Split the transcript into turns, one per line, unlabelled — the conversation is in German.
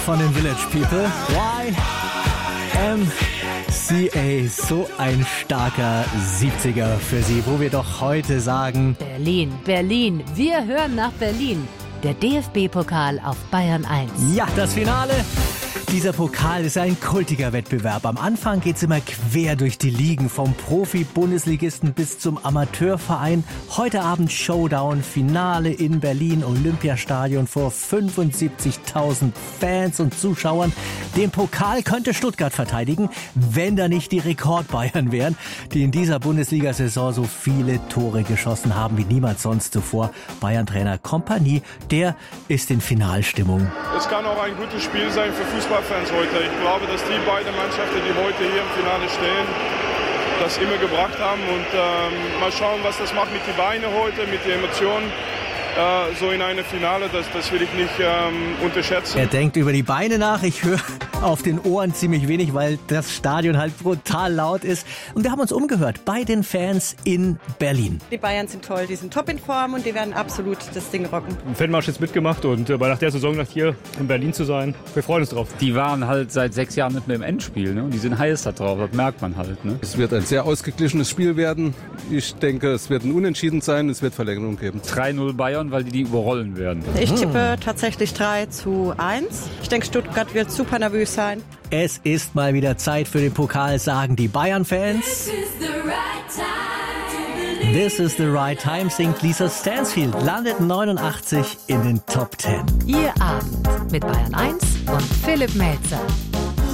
Von den Village People. YMCA, so ein starker 70er für sie, wo wir doch heute sagen:
Berlin, Berlin, wir hören nach Berlin. Der DFB-Pokal auf Bayern 1.
Ja, das Finale. Dieser Pokal ist ein kultiger Wettbewerb. Am Anfang geht's immer quer durch die Ligen, vom Profi-Bundesligisten bis zum Amateurverein. Heute Abend Showdown, Finale in Berlin, Olympiastadion vor 75.000 Fans und Zuschauern. Den Pokal könnte Stuttgart verteidigen, wenn da nicht die Rekordbayern wären, die in dieser Bundesliga-Saison so viele Tore geschossen haben wie niemand sonst zuvor. Bayern-Trainer Kompanie, der ist in Finalstimmung.
Es kann auch ein gutes Spiel sein für Fußballfans heute. Ich glaube, dass die beiden Mannschaften, die heute hier im Finale stehen, das immer gebracht haben. Und mal schauen, was das macht mit den Beinen heute, mit den Emotionen. So in einem Finale, das will ich nicht unterschätzen.
Er denkt über die Beine nach. Ich höre auf den Ohren ziemlich wenig, weil das Stadion halt brutal laut ist. Und wir haben uns umgehört bei den Fans in Berlin.
Die Bayern sind toll, die sind top in Form und die werden absolut das Ding rocken.
Im Fanmarsch jetzt mitgemacht und nach der Saison nach hier in Berlin zu sein, wir freuen uns drauf.
Die waren halt seit 6 Jahren nicht mehr im Endspiel, ne? Und die sind heiß da drauf, das merkt man halt. Ne?
Es wird ein sehr ausgeglichenes Spiel werden. Ich denke, es wird ein Unentschieden sein, es wird Verlängerung geben.
3-0 Bayern, weil die überrollen werden.
Ich tippe tatsächlich 3-1. Ich denke, Stuttgart wird super nervös sein.
Es ist mal wieder Zeit für den Pokal, sagen die Bayern-Fans. This is the right time, singt Lisa Stansfield, landet 89 in den Top 10.
Ihr Abend mit Bayern 1 und Philipp Melzer.